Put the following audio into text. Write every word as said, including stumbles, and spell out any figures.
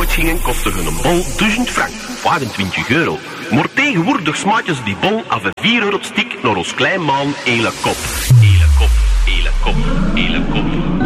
kort gingen, kostte hun een bol duizend frank, vijfentwintig euro. Maar tegenwoordig smaakjes die bon af een vier euro stik naar ons klein maan hele kop. Hele kop, hele kop, hele kop.